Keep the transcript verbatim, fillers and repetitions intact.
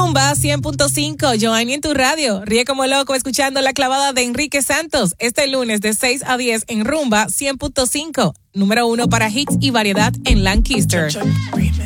Rumba cien punto cinco, Joanny en tu radio. Ríe como loco escuchando la clavada de Enrique Santos este lunes de seis a diez en Rumba cien punto cinco. Número uno para hits y variedad en Lancaster.